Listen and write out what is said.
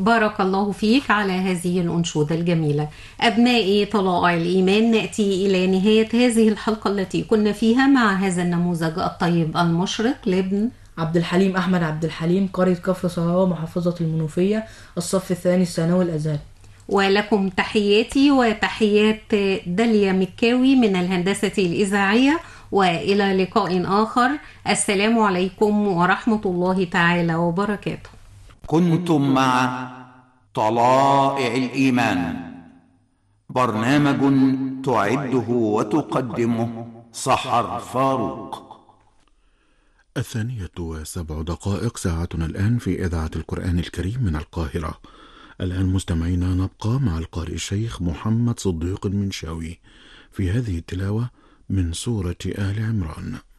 بارك الله فيك على هذه الأنشودة الجميلة. أبنائي طلائع الإيمان، نأتي إلى نهاية هذه الحلقة التي كنا فيها مع هذا النموذج الطيب المشرق لابن عبد الحليم أحمد عبد الحليم، قرية كفر صهراء، محافظة المنوفية، الصف الثاني الثانوي الأزهري. ولكم تحياتي وتحيات داليا مكاوي من الهندسة الإذاعية، وإلى لقاء آخر. السلام عليكم ورحمة الله تعالى وبركاته. كنتم مع طلائع الإيمان، برنامج تعده وتقدمه سحر فاروق. 2:07 ساعتنا الآن في إذاعة القرآن الكريم من القاهرة. الآن مستمعينا نبقى مع القارئ الشيخ محمد صديق المنشاوي في هذه التلاوة من سورة آل عمران.